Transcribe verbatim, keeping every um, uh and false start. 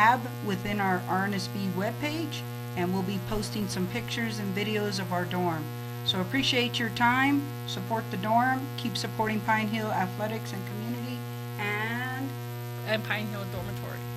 tab within our R N S B webpage, and we'll be posting some pictures and videos of our dorm. So appreciate your time, support the dorm, keep supporting Pine Hill athletics and community, and And Pine Hill Dormitory.